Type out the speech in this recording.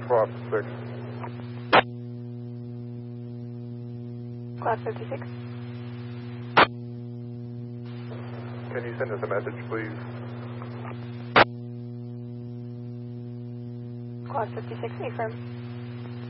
Squawk 6. Cloud 56. Can you send us a message, please? Cloud 56, affirm.